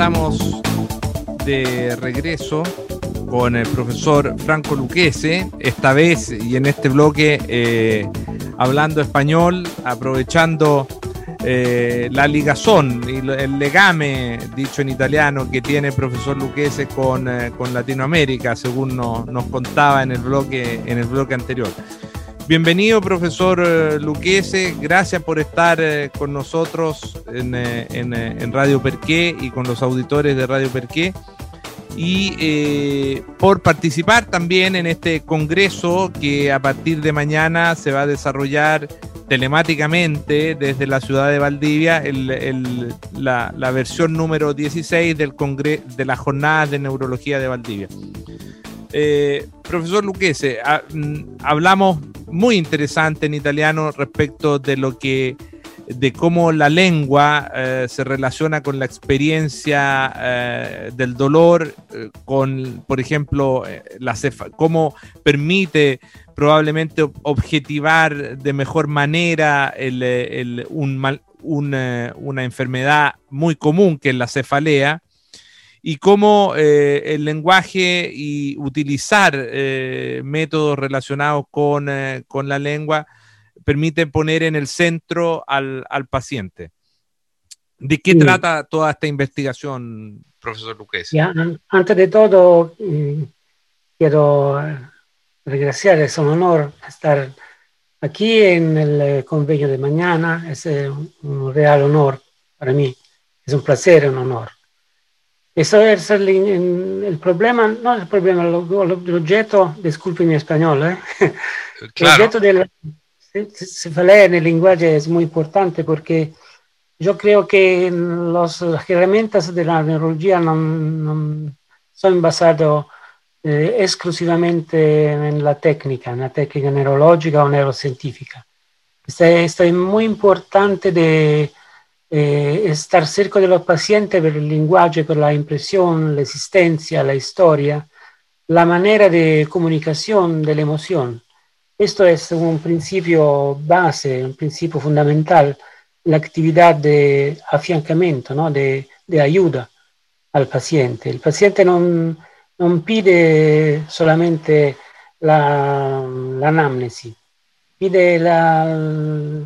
Estamos de regreso con el profesor Franco Lucchese, esta vez y en este bloque hablando español, aprovechando la ligazón y el legame, dicho en italiano, que tiene el profesor Lucchese con Latinoamérica, según nos contaba en el bloque anterior. Bienvenido, profesor Lucchese, gracias por estar con nosotros en Radio Perqué y con los auditores de Radio Perqué y por participar también en este congreso que a partir de mañana se va a desarrollar telemáticamente desde la ciudad de Valdivia, la versión número 16 de las jornadas de neurología de Valdivia. Profesor Lucchese, hablamos muy interesante en italiano respecto de cómo la lengua se relaciona con la experiencia del dolor, con, por ejemplo, cómo permite probablemente objetivar de mejor manera una enfermedad muy común que es la cefalea, y cómo el lenguaje y utilizar métodos relacionados con la lengua permiten poner en el centro al paciente. ¿De qué trata toda esta investigación, profesor Lucchese? Antes de todo, quiero agradecer, es un honor estar aquí en el convenio de mañana, es un real honor para mí, es un placer, un honor. Eso es el problema, no el problema, el objeto, disculpe mi español, Claro. El objeto de la cefalea en el lenguaje es muy importante porque yo creo que las herramientas de la neurología no son basadas exclusivamente en la técnica neurológica o neurocientífica. Esto es muy importante de estar cerca de los pacientes por el lenguaje, por la impresión, la existencia, la historia, la manera de comunicación de la emoción. Esto es un principio base, un principio fundamental, la actividad de afiancamiento, ¿no? de ayuda al paciente. El paciente non pide solamente la anamnesi, pide la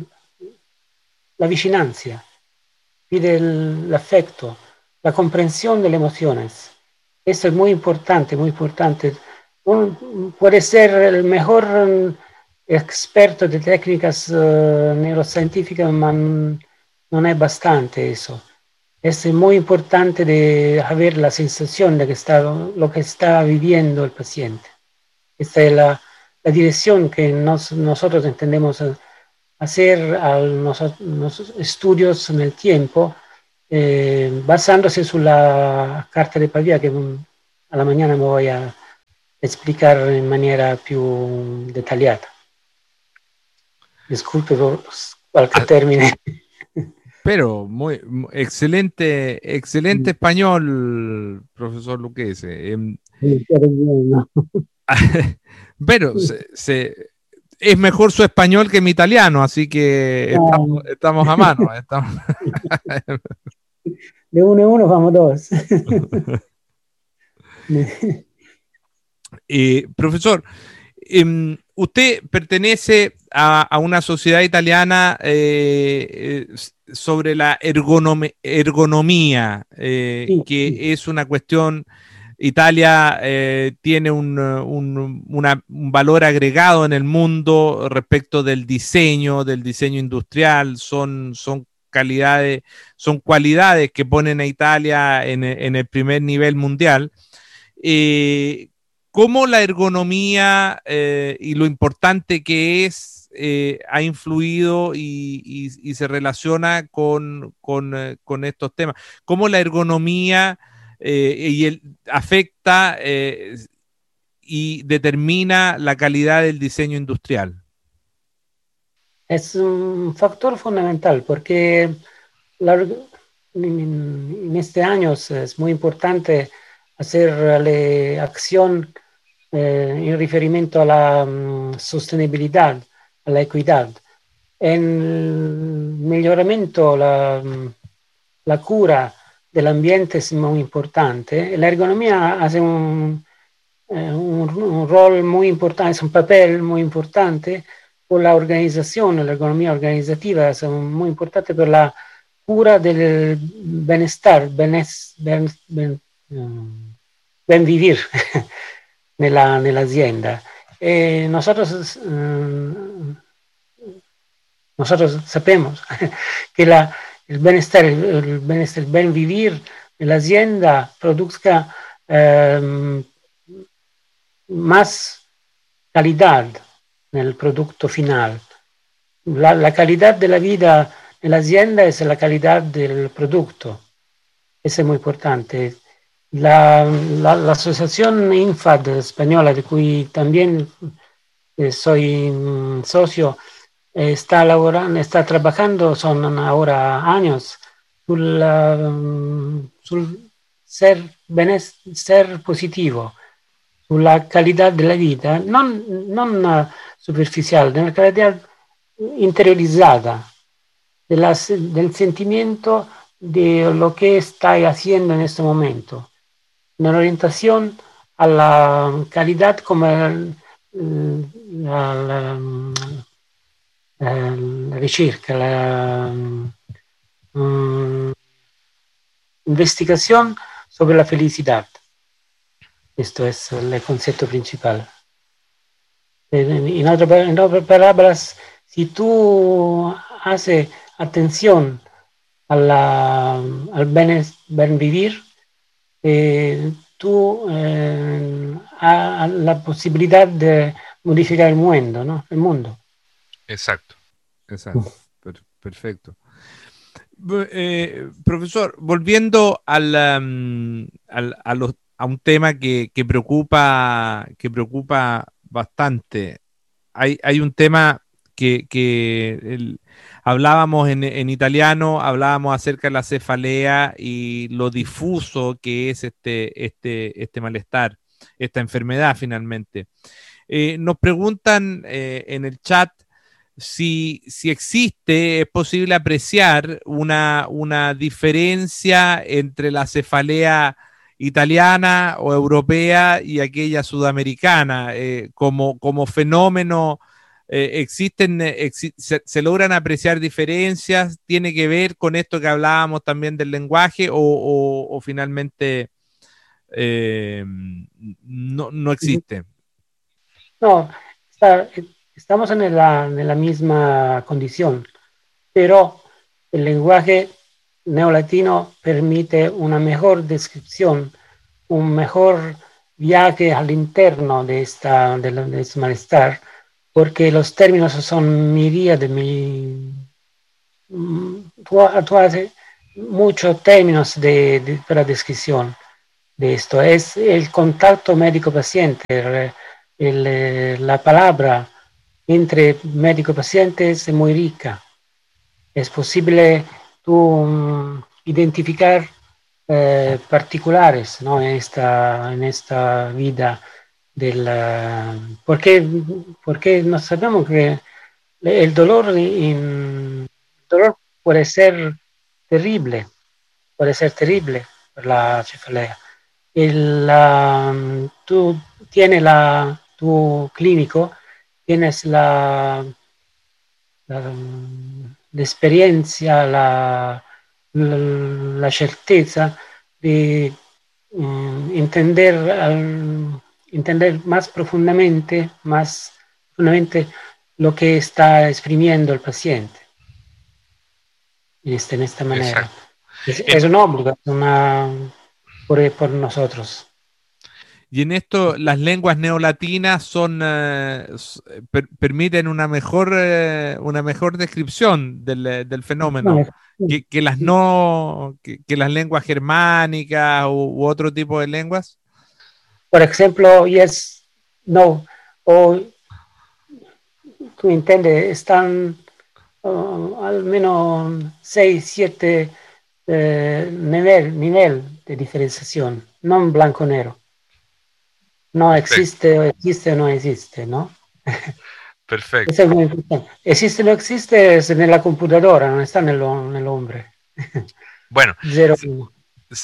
vicinanza, pide el afecto, la comprensión de las emociones. Eso es muy importante, muy importante. Puede ser el mejor experto de técnicas neurocientíficas, pero no es bastante eso. Es muy importante de saber la sensación de lo que está viviendo el paciente. Esta es la dirección que nosotros entendemos hacer los estudios en el tiempo, basándose en la carta de Pavia, que a la mañana me voy a explicar en manera più dettagliata. Disculpe por cualquier término. Pero excelente español, profesor Lucchese. Pero es mejor su español que mi italiano, así que estamos a mano. De uno en uno vamos dos. Profesor, usted pertenece a una sociedad italiana sobre la ergonomía, que es una cuestión. Italia tiene un valor agregado en el mundo respecto del diseño industrial, son cualidades que ponen a Italia en el primer nivel mundial. ¿Cómo la ergonomía y lo importante que es ha influido y se relaciona con estos temas? ¿Cómo la ergonomía afecta y determina la calidad del diseño industrial? Es un factor fundamental porque en este año es muy importante hacer la acción en referimiento a la sostenibilidad, a la equidad. En el mejoramiento, la cura del ambiente es muy importante. La ergonomía hace un rol muy importante, es un papel muy importante por la organización, la ergonomía organizativa es muy importante per la cura del bienestar, ben vivir nell'azienda. E nosotros sabemos que el bienestar, el buen vivir en la hacienda produzca más calidad en el producto final. La calidad de la vida en la hacienda es la calidad del producto. Eso es muy importante. La asociación INFAD española, de cui también soy socio, está lavorando, está trabajando, son ahora años, sul ser positivo, sulla calidad de la vida, non superficial, de la calidad interiorizada, del sentimiento de lo que está haciendo en este momento, una orientación a la calidad como la ricerca, la investigación sobre la felicidad. Esto es el concepto principal. En otras palabras, si tú haces atención al buen vivir, tú has la posibilidad de modificar el mundo, ¿no? El mundo. Exacto, exacto. Perfecto. Profesor, volviendo a un tema que preocupa bastante. Hay un tema hablábamos en italiano, hablábamos acerca de la cefalea y lo difuso que es este malestar, esta enfermedad finalmente. Nos preguntan en el chat si existe, es posible apreciar una diferencia entre la cefalea italiana o europea y aquella sudamericana, como fenómeno. Se logran apreciar diferencias, tiene que ver con esto que hablábamos también del lenguaje o finalmente no existe. No, estamos en la misma condición, pero el lenguaje neolatino permite una mejor descripción, un mejor viaje al interno de este malestar, porque los términos son miríades, tú haces muchos términos para descripción de esto. Es el contacto médico-paciente, la palabra entre médico y paciente es muy rica. Es posible tú identificar particulares, ¿no? en esta vida porque no sabemos que el dolor puede ser terrible por la cefalea. Tú tienes tu clínico, tienes la experiencia, la certeza de entender más profundamente lo que está exprimiendo el paciente en esta manera. Es un obligado por nosotros. Y en esto las lenguas neolatinas permiten una mejor descripción del fenómeno que las las lenguas germánicas u otro tipo de lenguas. Por ejemplo, yes, no, o tú entiendes, están al menos 6, 7 nivel de diferenciación, no en blanco-negro. No existe o no existe, ¿no? Perfecto. Eso es muy importante. Existe o no existe es en la computadora, no está en el hombre. Bueno,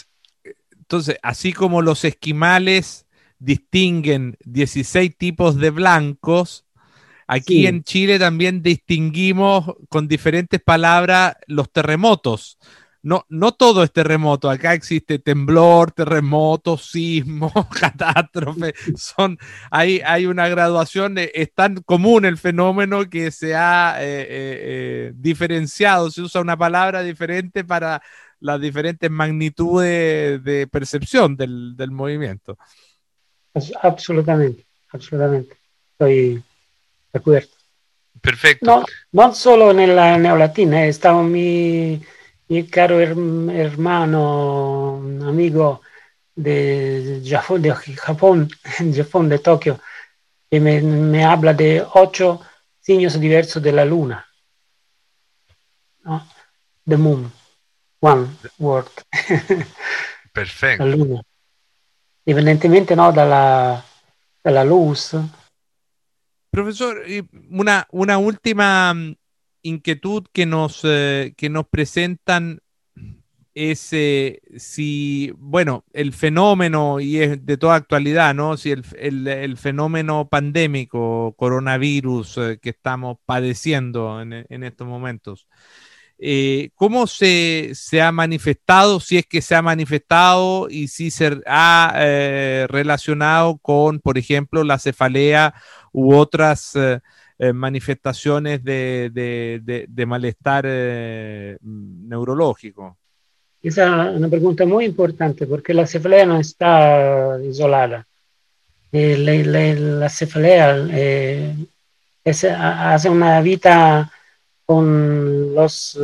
Entonces, así como los esquimales distinguen 16 tipos de blancos, aquí Sí, en Chile también distinguimos con diferentes palabras los terremotos. No, no todo es terremoto, acá existe temblor, terremoto, sismo, catástrofe, hay una graduación, es tan común el fenómeno que se ha diferenciado, se usa una palabra diferente para las diferentes magnitudes de percepción del movimiento. absolutamente, absolutamente. Estoy de acuerdo. Perfecto. No, no solo nella neolatina, stava mi caro hermano, amigo Japón, Japón de Tokio, que me habla de 8 signos diversos de la luna, ¿no? The moon, one word, la Perfecto. luna. Evidentemente no dalla luz. Profesor, y una última inquietud que nos presentan es si, bueno, el fenómeno, y es de toda actualidad, ¿no? Si el fenómeno pandémico, coronavirus, que estamos padeciendo en estos momentos, ¿cómo se ha manifestado, si es que se ha manifestado y si se ha relacionado con, por ejemplo, la cefalea u otras manifestaciones de malestar neurológico? Esa es una pregunta muy importante porque la cefalea no está isolada. La cefalea hace una vida con los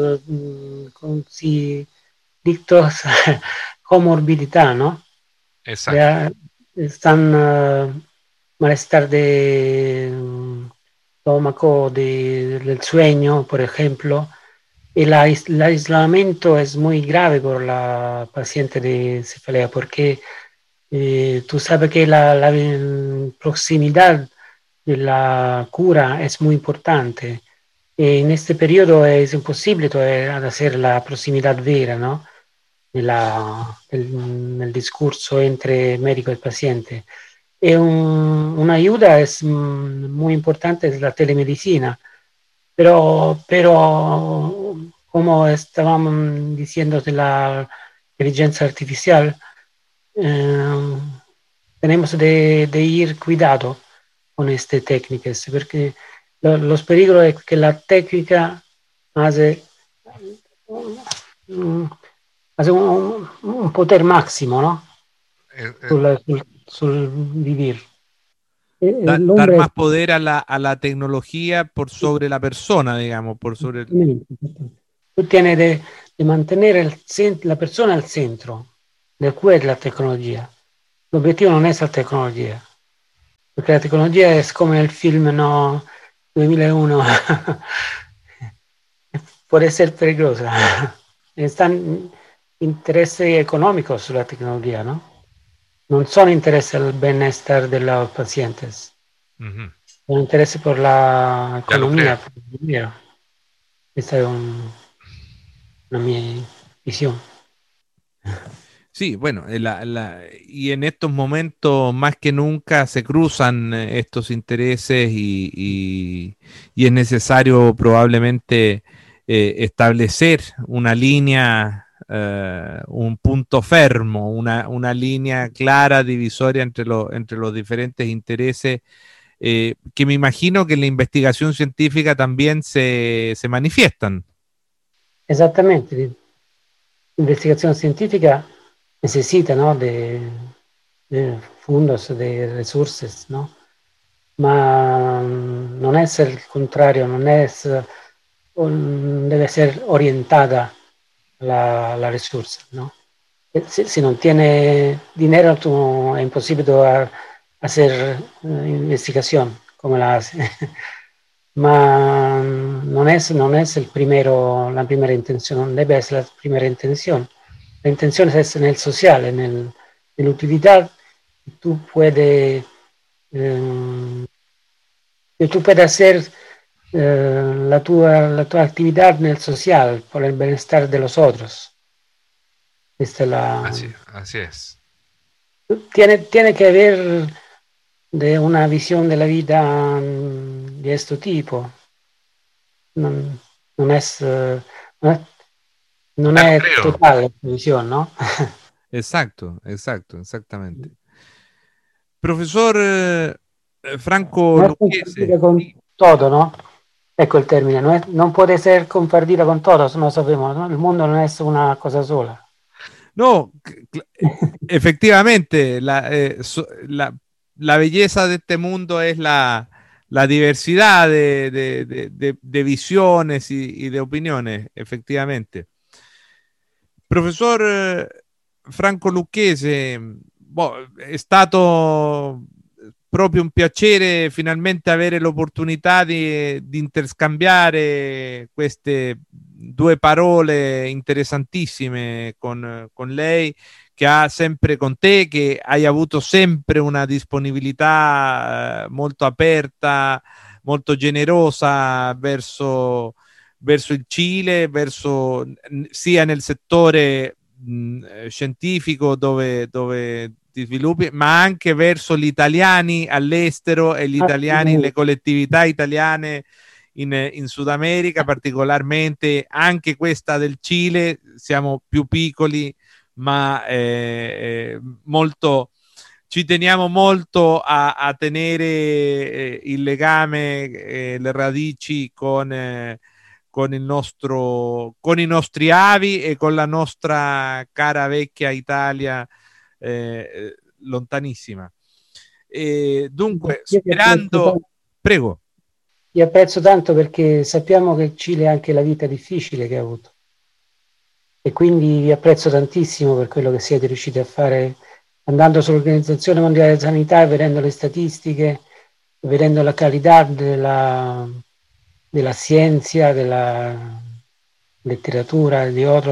dictos comorbidità, ¿no? Exacto. Ya están malestar de estómago, del sueño, por ejemplo. El aislamiento es muy grave por la paciente de cefalea porque tú sabes que la proximidad de la cura es muy importante. En este periodo es imposible todavía hacer la proximidad vera, ¿no? El discurso entre médico y paciente. Una ayuda es muy importante es la telemedicina, pero como estábamos diciendo de la inteligencia artificial, eh, tenemos de ir cuidado con estas técnicas, porque los peligros es que la técnica hace, hace un poder máximo, ¿no? Eh, eh, Sul vivir. El dar hombre más poder a la tecnología por sobre la persona, digamos, por sobre el... tú tienes de mantener la persona al centro de cuál es la tecnología. El objetivo no es la tecnología, porque la tecnología es como el film no, 2001, puede ser peligrosa. Están intereses económicos sulla tecnología, ¿no? Non sono intereses al bienestar de los pacientes, Ujú. son intereses por la Ya lo economía, creo. por el dinero. Esta es una mia visión. Sí, bueno, y en estos momentos más que nunca se cruzan estos intereses y es necesario probablemente establecer una línea, un punto fermo, una línea clara, divisoria entre los diferentes intereses, que me imagino que en la investigación científica también se manifiestan. Esattamente, l'investigazione scientifica necessita, no, de fondos, de resources, ¿no? Ma non è il contrario, non è, deve ser orientada la risorsa, ¿no? Si non tiene dinero, tú, è impossibile hacer investigación como la hace. Ma non è la primera intención, non debe essere la primera intención. La intención es en el social, en la utilidad que tú puedes, que tú puedes hacer la tua actividad en el social por el bienestar de los otros. Esta es Así es. tiene que haber de una visión de la vida de este tipo. Non, non è, non Claro, è creo. totale la visión, ¿no? Exacto, exacto, exactamente. Profesor Franco No es Lucchese, compartida con todo, ¿no? Ecco il termine, non può essere compartida con todo, no sabemos, ¿no? Il mondo non è una cosa sola. no, efectivamente, la belleza de este mundo es la diversidad de visiones y de opiniones, efectivamente. Professor Franco Lucchese, boh, è stato proprio un piacere finalmente avere l'opportunità di interscambiare queste due parole interessantissime con lei, che ha sempre con te, che hai avuto sempre una disponibilità molto aperta, molto generosa verso il Cile, sia nel settore scientifico dove ti sviluppi, ma anche verso gli italiani all'estero e gli italiani, le collettività italiane in Sud America, particolarmente anche questa del Cile. Siamo più piccoli, ma molto ci teniamo molto a tenere il legame, le radici con con i nostri avi e con la nostra cara vecchia Italia lontanissima. E dunque, sperando, prego. Ti apprezzo tanto perché sappiamo che il Cile ha anche la vita difficile che ha avuto e quindi vi apprezzo tantissimo per quello che siete riusciti a fare andando sull'Organizzazione Mondiale della Sanità e vedendo le statistiche, vedendo la qualità della scienza, della letteratura, di oro.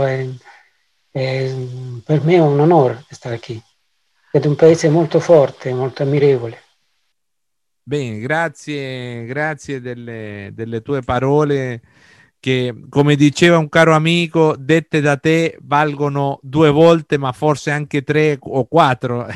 Per me è un onore stare qui. Siete un paese molto forte, molto ammirevole. Bene, grazie delle tue parole che, come diceva un caro amico, dette da te valgono due volte, ma forse anche tre o quattro.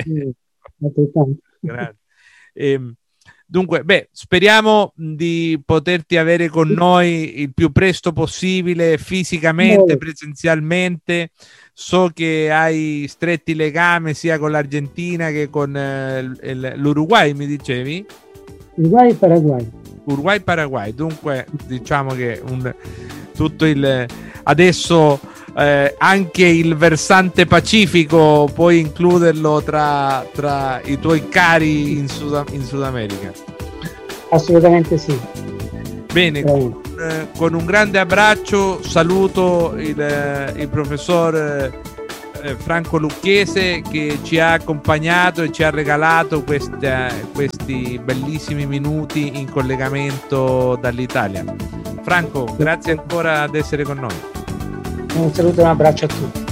Grazie. Dunque, speriamo di poterti avere con noi il più presto possibile, fisicamente, presenzialmente. So che hai stretti legami sia con l'Argentina che con l'Uruguay, mi dicevi? Uruguay-Paraguay. Dunque, diciamo che tutto adesso anche il versante pacifico puoi includerlo tra i tuoi cari in Sud America. Assolutamente sì. Bene, con un grande abbraccio saluto il professor Franco Lucchese, che ci ha accompagnato e ci ha regalato questi bellissimi minuti in collegamento dall'Italia. Franco, grazie ancora ad essere con noi. Un saluto e un abbraccio a tutti.